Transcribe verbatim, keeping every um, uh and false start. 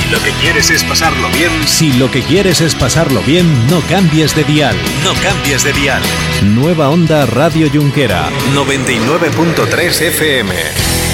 lo que quieres es pasarlo bien... Si lo que quieres es pasarlo bien, no cambies de dial. No cambies de dial. Nueva Onda Radio Junquera. noventa y nueve punto tres F M.